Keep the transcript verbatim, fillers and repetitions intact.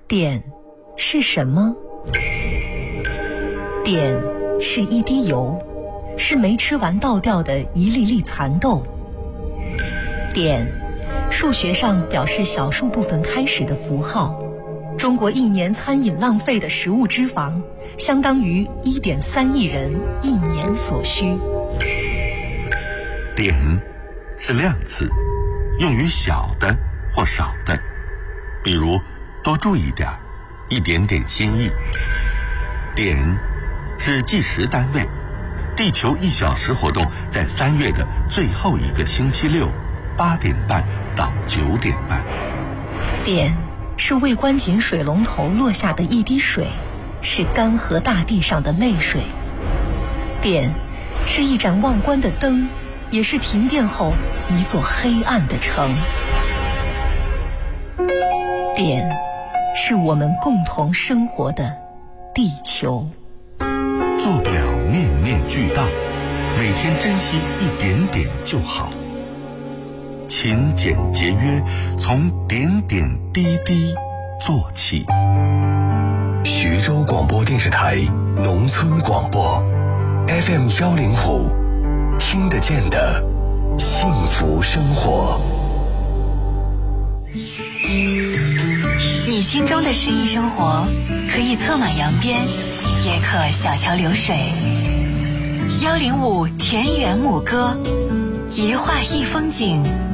碘是什么？碘是一滴油，是没吃完倒掉的一粒粒蚕豆。碘，数学上表示小数部分开始的符号。中国一年餐饮浪费的食物脂肪，相当于 一点三亿人一年所需。 碘是量词，用于小的或少的，比如多注意点，一点点心意。碘是计时单位，地球一小时活动在三月的最后一个星期六，八点半到九点半。 碘是未关紧水龙头落下的一滴水，是干涸大地上的泪水。碘是一盏忘关的灯，也是停电后一座黑暗的城。碘是我们共同生活的地球。 做不了面面俱到，每天珍惜一点点就好。勤俭节约，从点点滴滴做起。 徐州广播电视台农村广播 F M 幺零五，听得见的幸福生活。 你心中的诗意生活，可以策马扬鞭，也可小桥流水。幺零五田园牧歌，一画一风景。